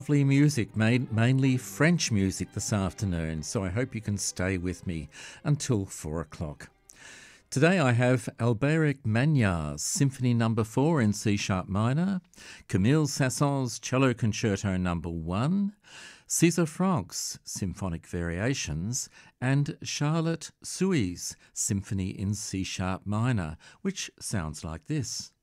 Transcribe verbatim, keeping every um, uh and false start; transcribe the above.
Lovely music, made mainly French music this afternoon, so I hope you can stay with me until four o'clock. Today I have Alberic Magnar's Symphony Number Four in C sharp minor, Camille Saint-Saëns's Cello Concerto Number One, César Franck's Symphonic Variations, and Charlotte Sui's Symphony in C sharp minor, which sounds like this.